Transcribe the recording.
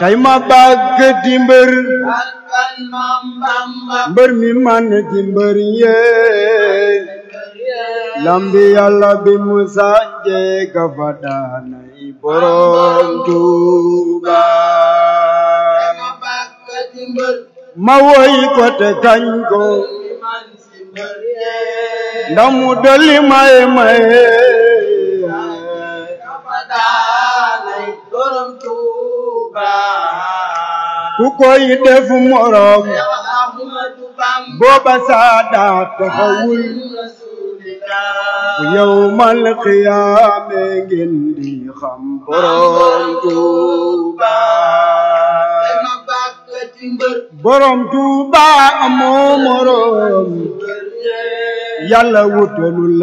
kay ma bàgg di mbër bakkan Maam Bamba mbër mi man di mbër yee lambi Yàlla bi mu sànje ka fa daanay borom Tuuba ma bakk di mbër ma woy ko te kañ ko man si mbër yee ndax mu dolli maye maye kafa daanay borom Tuuba ku koy def morom Ahmadu Bamba booba saa taxawul bu yawmal qiyaame ngeen di xam borom Tuuba ma bakk di mbër borom Tuuba amoo morom Yàlla wutalu